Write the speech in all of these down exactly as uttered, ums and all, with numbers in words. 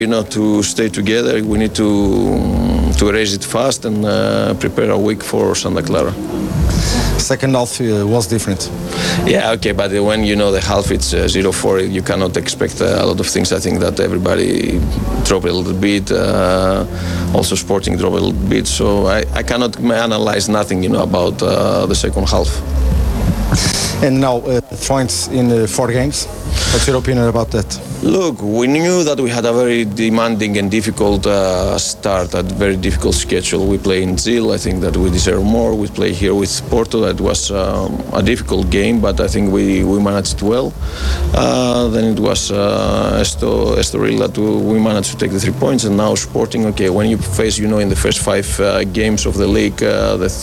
you know, to stay together. We need to to erase it fast and uh, prepare a week for Santa Clara. Second half uh, was different. Yeah, okay, but when you know the half it's uh, zero four, you cannot expect uh, a lot of things. I think that everybody dropped a little bit, uh, also Sporting dropped a little bit, so I, I cannot analyze nothing, you know, about uh, the second half. And now uh, points in uh, four games. What's your opinion about that? Look, we knew that we had a very demanding and difficult uh, start, a very difficult schedule. We play in Zil, I think that we deserve more. We play here with Porto, that was um, a difficult game, but I think we, we managed it well. Uh, then it was uh, Esto, Estoril that we managed to take the three points, and now Sporting, okay, when you face, you know, in the first five uh, games of the league, uh, the,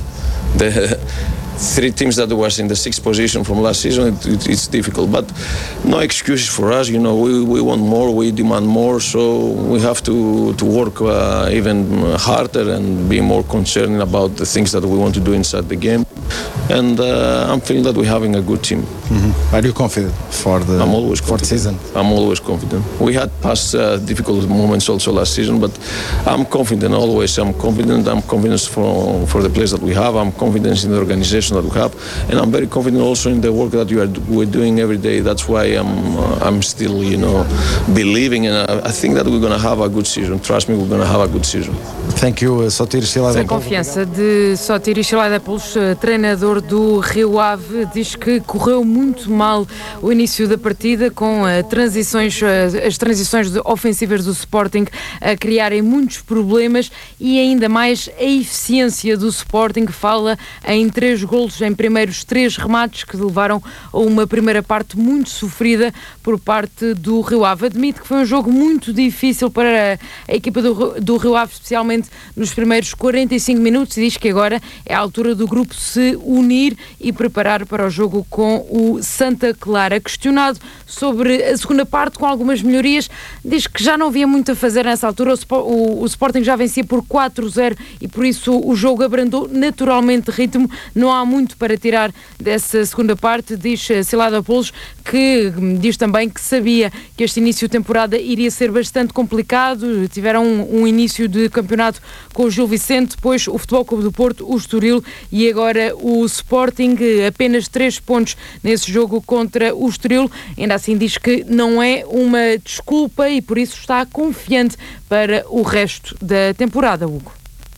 the three teams that was in the sixth position from last season, it, it, it's difficult, but no excuses for us. You know, we, we want more, we demand more, so we have to to work uh, even harder and be more concerned about the things that we want to do inside the game. And uh, I'm feeling that we're having a good team. Mm-hmm. Are you confident for the, I'm always for the season? I'm always confident. We had past uh, difficult moments also last season, but I'm confident always. I'm confident. I'm confident for for the players that we have. I'm confident in the organization that we have, and I'm very confident also in the work that you are we're doing every day. That's why I'm uh, I'm still, you know, believing, and I, I think that we're going to have a good season. Trust me, we're going to have a good season. Thank you, Sotiris Silaidopoulos. A confiança de Sotiris Silaidopoulos, treinador do Rio Ave, diz que correu muito mal o início da partida, com uh, transições, uh, as transições de ofensivas do Sporting a criarem muitos problemas, e ainda mais a eficiência do Sporting. Fala em três golos em primeiros três remates que levaram a uma primeira parte muito sofrida por parte do Rio Ave. Admite que foi um jogo muito difícil para a equipa do, do Rio Ave, especialmente nos primeiros quarenta e cinco minutos, e diz que agora é a altura do grupo se unir e preparar para o jogo com o Santa Clara. Questionado sobre a segunda parte, com algumas melhorias, diz que já não havia muito a fazer nessa altura. O, o, o Sporting já vencia por quatro zero e por isso o jogo abrandou naturalmente ritmo. Não há muito para tirar dessa segunda parte, diz Silaidopoulos, que diz também que sabia que este início de temporada iria ser bastante complicado. Tiveram um, um início de campeonato com o Gil Vicente, depois o Futebol Clube do Porto, o Estoril e agora o Sporting. Apenas três pontos nesse jogo contra o Estoril. Ainda assim diz que não é uma desculpa e por isso está confiante para o resto da temporada, Hugo.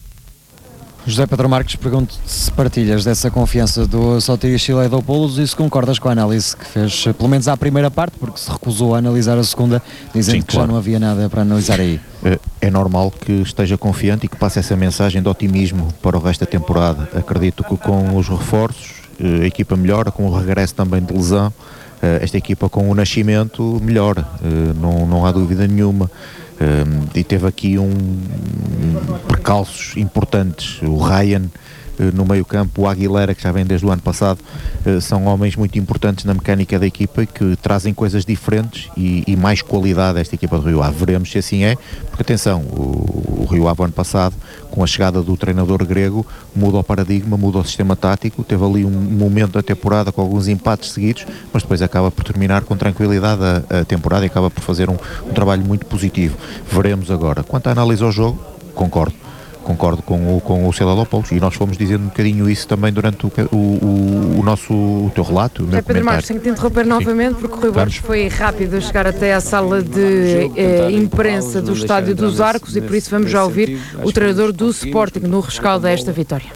José Pedro Marques, pergunto se partilhas dessa confiança do Sotiris Silaidopoulos e se concordas com a análise que fez, pelo menos à primeira parte, porque se recusou a analisar a segunda, dizendo Sim, que claro. já não havia nada para analisar aí. É normal que esteja confiante e que passe essa mensagem de otimismo para o resto da temporada. Acredito que com os reforços a equipa melhora, com o regresso também de lesão, esta equipa com o nascimento melhora, não, não há dúvida nenhuma. Um, e teve aqui um, um percalços importantes. O Ryan uh, no meio campo, o Aguilera, que já vem desde o ano passado, uh, são homens muito importantes na mecânica da equipa e que trazem coisas diferentes e, e mais qualidade a esta equipa do Rio Ave. Veremos se assim é, porque atenção, o, o Rio Ave ano passado, com a chegada do treinador grego, muda o paradigma, muda o sistema tático. Teve ali um momento da temporada com alguns empates seguidos, mas depois acaba por terminar com tranquilidade a, a temporada e acaba por fazer um, um trabalho muito positivo. Veremos agora. Quanto à análise ao jogo, concordo. Concordo com o, com o Silaidopoulos, e nós fomos dizendo um bocadinho isso também durante o, o, o nosso o teu relato, o meu é, Pedro Marcos, tenho que te interromper Sim. novamente, porque o Rui Borges foi rápido a chegar até à sala de eh, imprensa do Estádio dos Arcos, e por isso vamos já ouvir o treinador do Sporting no rescaldo desta vitória.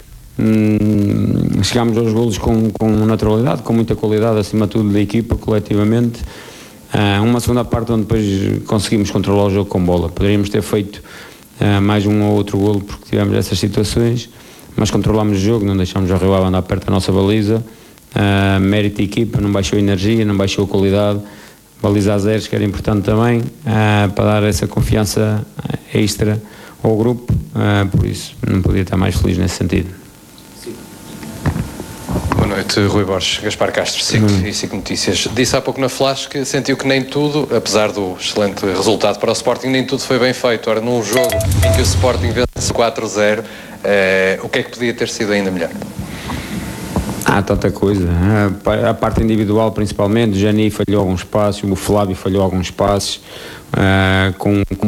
Hum, chegámos aos golos com, com naturalidade, com muita qualidade, acima de tudo da equipa, coletivamente. Uh, uma segunda parte onde depois conseguimos controlar o jogo com bola. Poderíamos ter feito uh, mais um ou outro golo porque tivemos essas situações, mas controlámos o jogo, não deixámos o Rio Ave andar perto da nossa baliza. Uh, mérito da equipa, não baixou a energia, não baixou a qualidade. Baliza a zeros, que era importante também, uh, para dar essa confiança extra ao grupo, uh, por isso não podia estar mais feliz nesse sentido. Boa noite, Rui Borges, Gaspar Castro, SIC hum. e SIC Notícias. Disse há pouco na Flash que sentiu que nem tudo, apesar do excelente resultado para o Sporting, nem tudo foi bem feito. Ora, num jogo em que o Sporting vence quatro zero, eh, o que é que podia ter sido ainda melhor? Há tanta coisa. A parte individual, principalmente, o Jani falhou alguns passos, o Flávio falhou alguns passos, uh, com, com